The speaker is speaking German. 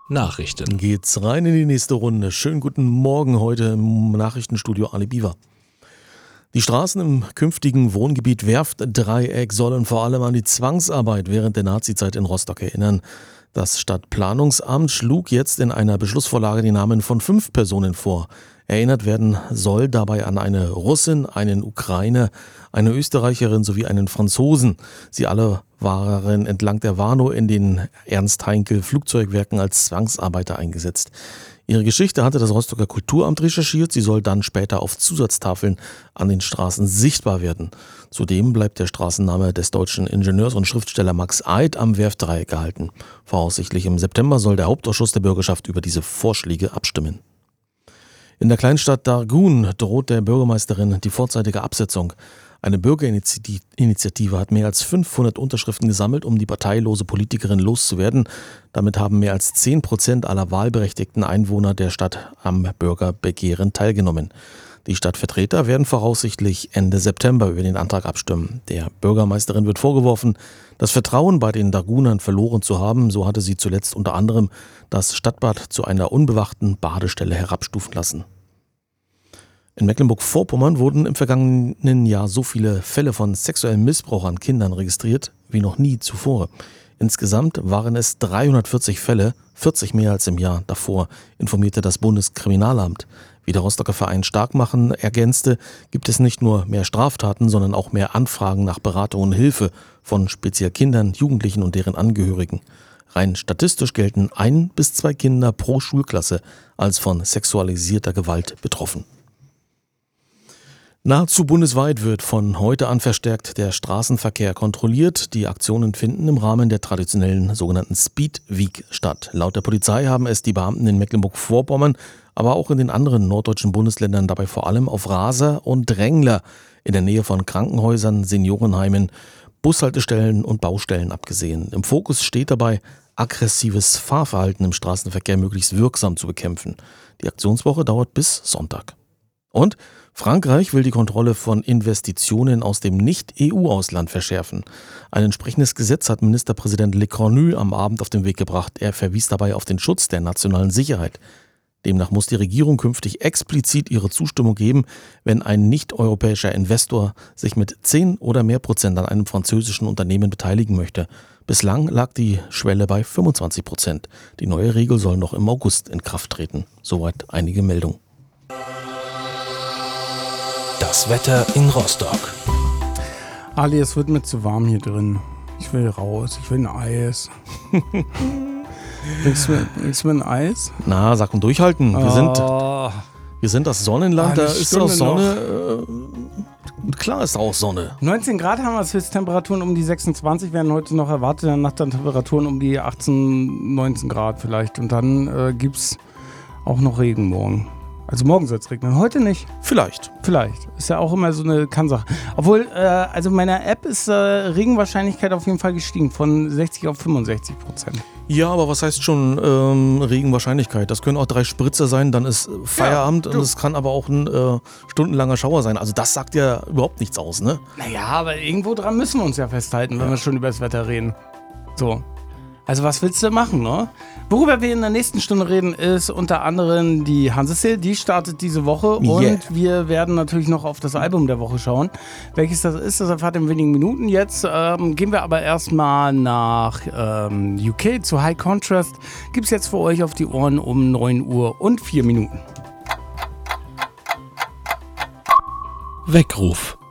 Nachrichten. Geht's rein in die nächste Runde. Schönen guten Morgen heute im Nachrichtenstudio Ali Biwa. Die Straßen im künftigen Wohngebiet Werftdreieck sollen vor allem an die Zwangsarbeit während der Nazizeit in Rostock erinnern. Das Stadtplanungsamt schlug jetzt in einer Beschlussvorlage die Namen von 5 Personen vor. Erinnert werden soll dabei an eine Russin, einen Ukrainer, eine Österreicherin sowie einen Franzosen. Sie alle waren entlang der Warnow in den Ernst-Heinkel-Flugzeugwerken als Zwangsarbeiter eingesetzt. Ihre Geschichte hatte das Rostocker Kulturamt recherchiert. Sie soll dann später auf Zusatztafeln an den Straßen sichtbar werden. Zudem bleibt der Straßenname des deutschen Ingenieurs und Schriftstellers Max Eid am Werftdreieck gehalten. Voraussichtlich im September soll der Hauptausschuss der Bürgerschaft über diese Vorschläge abstimmen. In der Kleinstadt Dargun droht der Bürgermeisterin die vorzeitige Absetzung. Eine Bürgerinitiative hat mehr als 500 Unterschriften gesammelt, um die parteilose Politikerin loszuwerden. Damit haben mehr als 10% aller wahlberechtigten Einwohner der Stadt am Bürgerbegehren teilgenommen. Die Stadtvertreter werden voraussichtlich Ende September über den Antrag abstimmen. Der Bürgermeisterin wird vorgeworfen, das Vertrauen bei den Dargunern verloren zu haben. So hatte sie zuletzt unter anderem das Stadtbad zu einer unbewachten Badestelle herabstufen lassen. In Mecklenburg-Vorpommern wurden im vergangenen Jahr so viele Fälle von sexuellem Missbrauch an Kindern registriert wie noch nie zuvor. Insgesamt waren es 340 Fälle, 40 mehr als im Jahr davor, informierte das Bundeskriminalamt. Wie der Rostocker Verein Starkmachen ergänzte, gibt es nicht nur mehr Straftaten, sondern auch mehr Anfragen nach Beratung und Hilfe von speziell Kindern, Jugendlichen und deren Angehörigen. Rein statistisch gelten 1 bis 2 Kinder pro Schulklasse als von sexualisierter Gewalt betroffen. Nahezu bundesweit wird von heute an verstärkt der Straßenverkehr kontrolliert. Die Aktionen finden im Rahmen der traditionellen sogenannten Speed Week statt. Laut der Polizei haben es die Beamten in Mecklenburg-Vorpommern, aber auch in den anderen norddeutschen Bundesländern dabei vor allem auf Raser und Drängler in der Nähe von Krankenhäusern, Seniorenheimen, Bushaltestellen und Baustellen abgesehen. Im Fokus steht dabei, aggressives Fahrverhalten im Straßenverkehr möglichst wirksam zu bekämpfen. Die Aktionswoche dauert bis Sonntag. Und Frankreich will die Kontrolle von Investitionen aus dem Nicht-EU-Ausland verschärfen. Ein entsprechendes Gesetz hat Ministerpräsident Le Cornu am Abend auf den Weg gebracht. Er verwies dabei auf den Schutz der nationalen Sicherheit. Demnach muss die Regierung künftig explizit ihre Zustimmung geben, wenn ein nicht-europäischer Investor sich mit 10 oder mehr Prozent an einem französischen Unternehmen beteiligen möchte. Bislang lag die Schwelle bei 25%. Die neue Regel soll noch im August in Kraft treten. Soweit einige Meldungen. Das Wetter in Rostock. Ali, es wird mir zu warm hier drin. Ich will raus, ich will ein Eis. Willst du mir ein Eis? Na, sag und durchhalten. Wir sind das Sonnenland, da ist auch Sonne. Klar ist auch Sonne. 19 Grad haben wir als Höchsttemperaturen, um die 26 werden heute noch erwartet. Danach dann Temperaturen um die 18, 19 Grad vielleicht. Und dann gibt's auch noch Regen morgen. Also morgen soll es regnen, heute nicht. Vielleicht. Ist ja auch immer so eine Kannsache. Obwohl, also meiner App ist Regenwahrscheinlichkeit auf jeden Fall gestiegen von 60 auf 65%. Ja, aber was heißt schon Regenwahrscheinlichkeit? Das können auch 3 Spritzer sein, dann ist Feierabend und es kann aber auch ein stundenlanger Schauer sein. Also das sagt ja überhaupt nichts aus, ne? Naja, aber irgendwo dran müssen wir uns ja festhalten, wenn wir schon über das Wetter reden. So. Also was willst du machen, ne? Worüber wir in der nächsten Stunde reden, ist unter anderem die Hanse-Sale. Die startet diese Woche und wir werden natürlich noch auf das Album der Woche schauen. Welches das ist, das erfahrt ihr in wenigen Minuten. Jetzt gehen wir aber erstmal nach UK zu High Contrast. Gibt's jetzt für euch auf die Ohren um 9 Uhr und 4 Minuten. Weckruf.